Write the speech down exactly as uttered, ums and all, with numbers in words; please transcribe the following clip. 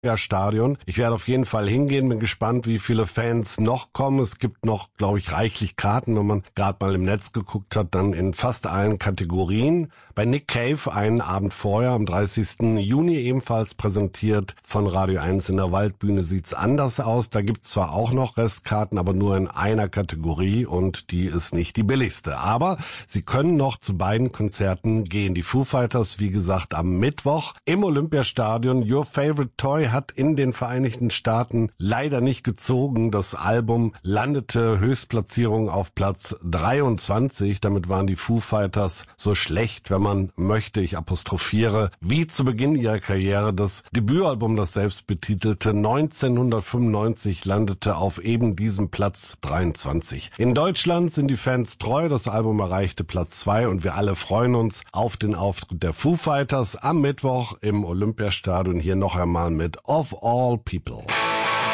Stadion. Ich werde auf jeden Fall hingehen, bin gespannt, wie viele Fans noch kommen. Es gibt noch, glaube ich, reichlich Karten, wenn man gerade mal im Netz geguckt hat, dann in fast allen Kategorien. Bei Nick Cave einen Abend vorher, am dreißigsten Juni ebenfalls präsentiert von Radio eins in der Waldbühne, sieht's anders aus. Da gibt's zwar auch noch Restkarten, aber nur in einer Kategorie und die ist nicht die billigste. Aber Sie können noch zu beiden Konzerten gehen. Die Foo Fighters, wie gesagt, am Mittwoch im Olympiastadion. Your Favorite Toy hat in den Vereinigten Staaten leider nicht gezogen. Das Album landete Höchstplatzierung auf Platz dreiundzwanzig. Damit waren die Foo Fighters so schlecht, wenn man möchte, ich apostrophiere, wie zu Beginn ihrer Karriere. Das Debütalbum, das selbstbetitelte, neunzehnhundertfünfundneunzig, landete auf eben diesem Platz dreiundzwanzig. In Deutschland sind die Fans treu. Das Album erreichte Platz zwei und wir alle freuen uns auf den Auftritt der Foo Fighters am Mittwoch im Olympiastadion. Hier noch einmal mit Of All People.